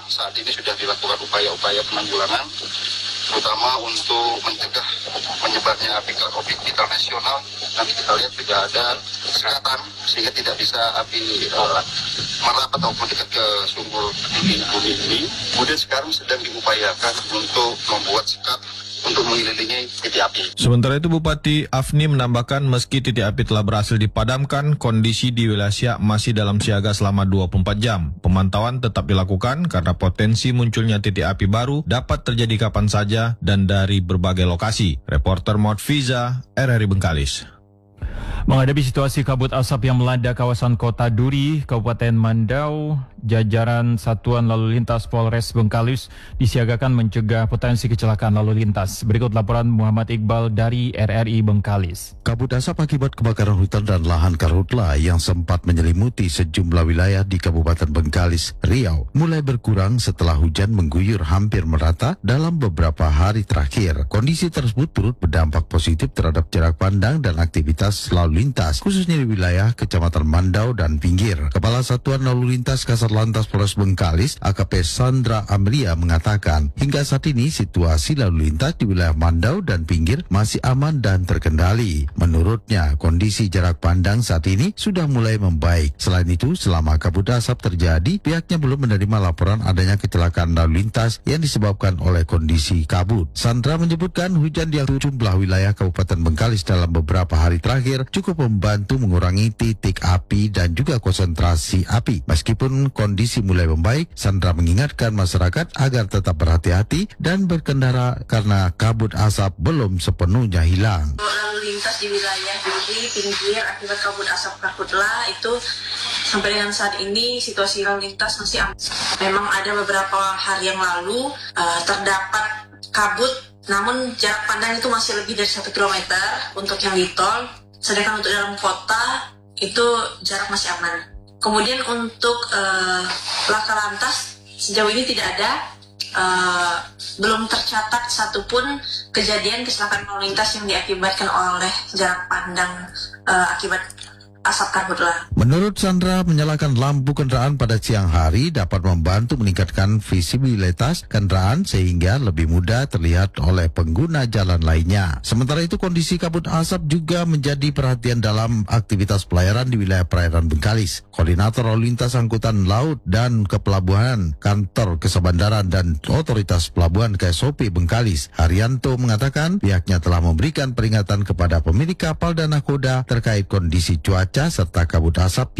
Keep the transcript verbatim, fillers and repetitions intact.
saat ini sudah dilakukan upaya-upaya penanggulangan, terutama untuk mencegah menyebarnya api ke objek vital nasional. Nanti kita lihat sudah ada sekatan sehingga tidak bisa api uh, merap ataupun dekat ke sumber bumi ini. Kemudian sekarang sedang diupayakan untuk membuat sekat untuk mengelilingi titik api. Sementara itu Bupati Afni menambahkan meski titik api telah berhasil dipadamkan, kondisi di wilayah Siak masih dalam siaga selama dua puluh empat jam. Pemantauan tetap dilakukan karena potensi munculnya titik api baru dapat terjadi kapan saja dan dari berbagai lokasi. Reporter Maud Fiza, R R I Bengkalis. Menghadapi situasi kabut asap yang melanda kawasan Kota Duri, Kabupaten Mandau, jajaran Satuan Lalu Lintas Polres Bengkalis disiagakan mencegah potensi kecelakaan lalu lintas. Berikut laporan Muhammad Iqbal dari R R I Bengkalis. Kabut asap akibat kebakaran hutan dan lahan karhutla yang sempat menyelimuti sejumlah wilayah di Kabupaten Bengkalis, Riau, mulai berkurang setelah hujan mengguyur hampir merata dalam beberapa hari terakhir. Kondisi tersebut turut berdampak positif terhadap jarak pandang dan aktivitas lalu lintas, khususnya di wilayah Kecamatan Mandau dan Pinggir. Kepala Satuan Lalu Lintas Kasat Lantas Polres Bengkalis, A K P Sandra Amria, mengatakan hingga saat ini situasi lalu lintas di wilayah Mandau dan Pinggir masih aman dan terkendali. Menurutnya, kondisi jarak pandang saat ini sudah mulai membaik. Selain itu, selama kabut asap terjadi, pihaknya belum menerima laporan adanya kecelakaan lalu lintas yang disebabkan oleh kondisi kabut. Sandra menyebutkan hujan di sejumlah wilayah Kabupaten Bengkalis dalam beberapa hari terakhir cukup membantu mengurangi titik api dan juga konsentrasi api. Meskipun kondisi mulai membaik, Sandra mengingatkan masyarakat agar tetap berhati-hati dan berkendara karena kabut asap belum sepenuhnya hilang. Lalu lintas di wilayah Duri, Pinggir akibat kabut asap karhutla itu sampai dengan saat ini situasi lalu lintas masih aman. Memang ada beberapa hari yang lalu uh, terdapat kabut, namun jarak pandang itu masih lebih dari satu kilometer untuk yang di tol. Sedangkan untuk dalam kota itu jarak masih aman. Kemudian untuk uh, laka lantas sejauh ini tidak ada, uh, belum tercatat satupun kejadian kecelakaan lalu lintas yang diakibatkan oleh jarak pandang uh, akibat asap karhutla. Menurut Sandra, menyalakan lampu kendaraan pada siang hari dapat membantu meningkatkan visibilitas kendaraan sehingga lebih mudah terlihat oleh pengguna jalan lainnya. Sementara itu, kondisi kabut asap juga menjadi perhatian dalam aktivitas pelayaran di wilayah perairan Bengkalis. Koordinator Lalu Lintas Angkutan Laut dan Kepelabuhan Kantor Kesabandaran dan Otoritas Pelabuhan K S O P Bengkalis, Haryanto, mengatakan pihaknya telah memberikan peringatan kepada pemilik kapal dan nakoda terkait kondisi cuaca serta kabut asap